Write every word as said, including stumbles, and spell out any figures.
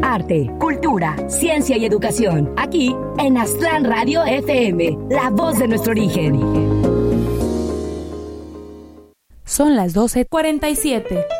arte, cultura, ciencia y educación. Aquí en Aztlán Radio F M, la voz de nuestro origen. Son las doce cuarenta y siete.